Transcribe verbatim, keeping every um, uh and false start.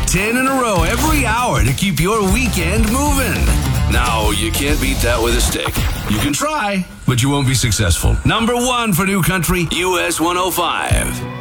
ten in a row every hour to keep your weekend moving. No, you can't beat that with a stick. You can try, but you won't be successful. Number one for New Country, U S one oh five.